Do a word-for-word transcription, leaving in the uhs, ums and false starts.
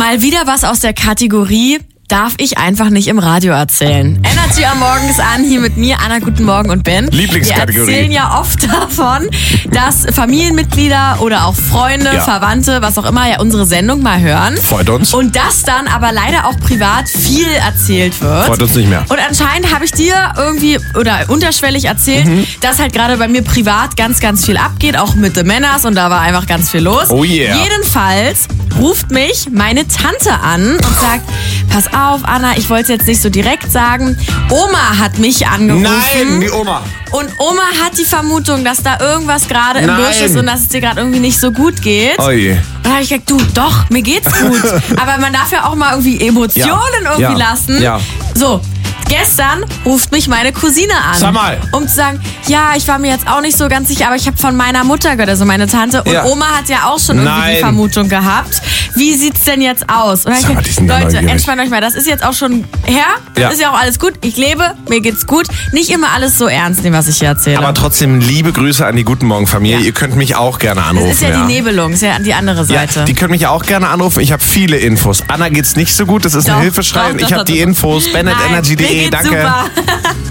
Mal wieder was aus der Kategorie darf ich einfach nicht im Radio erzählen. Energy am Morgen ist an, hier mit mir, Anna, guten Morgen und Ben. Lieblingskategorie. Wir erzählen ja oft davon, dass Familienmitglieder oder auch Freunde, ja. Verwandte, was auch immer, ja unsere Sendung mal hören. Freut uns. Und das dann aber leider auch privat viel erzählt wird. Freut uns nicht mehr. Und anscheinend habe ich dir irgendwie oder unterschwellig erzählt, mhm. dass halt gerade bei mir privat ganz, ganz viel abgeht, auch mit The Männers, und da war einfach ganz viel los. Oh yeah. Jedenfalls ruft mich meine Tante an und sagt, pass auf, Anna, ich wollte es jetzt nicht so direkt sagen. Oma hat mich angerufen. Nein, die Oma. Und Oma hat die Vermutung, dass da irgendwas gerade im Busch ist und dass es dir gerade irgendwie nicht so gut geht. Oh je. Und dann habe ich gesagt, du, doch, mir geht's gut. Aber man darf ja auch mal irgendwie Emotionen ja. irgendwie ja. lassen. Ja. So. Gestern ruft mich meine Cousine an, Sag mal. um zu sagen, ja, ich war mir jetzt auch nicht so ganz sicher, aber ich habe von meiner Mutter gehört, also meine Tante. Und ja. Oma hat ja auch schon irgendwie Nein. die Vermutung gehabt. Wie sieht's denn jetzt aus? Und dann Sag hab mal, ich die sind gesagt, da Leute, neugierig. entspannt euch mal, das ist jetzt auch schon her. Das Ja. ist ja auch alles gut. Ich lebe, mir geht's gut. Nicht immer alles so ernst nehmen, was ich hier erzähle. Aber trotzdem liebe Grüße an die Guten Morgen Familie. Ja. Ihr könnt mich auch gerne anrufen. das ist ja, ja. die Nebelung, ist ja die andere Seite. Ja, die können mich auch gerne anrufen. Ich habe viele Infos. Anna geht's nicht so gut, das ist Doch, ein Hilfeschrei. doch, doch, Ich habe doch, die doch. Infos. Ben at Nein, energy punkt mir de, geht's danke. super.